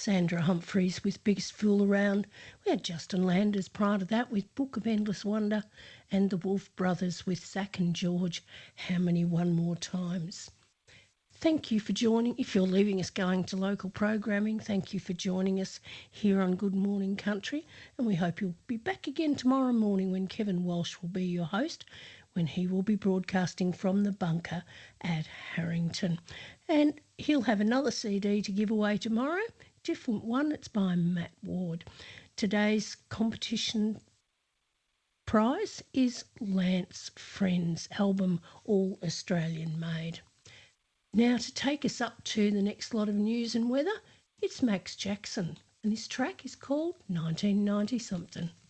Sandra Humphreys with Biggest Fool Around. We had Justin Landers prior to that with Book of Endless Wonder, and the Wolf Brothers with Zach and George, How Many One More Times. Thank you for joining. If you're leaving us going to local programming, thank you for joining us here on Good Morning Country, and we hope you'll be back again tomorrow morning when Kevin Walsh will be your host, when he will be broadcasting from the bunker at Harrington. And he'll have another CD to give away tomorrow, different one, it's by Matt Ward. Today's competition prize is Lance Friend's album All Australian Made. Now, to take us up to the next lot of news and weather, it's Max Jackson, and his track is called 1990 something.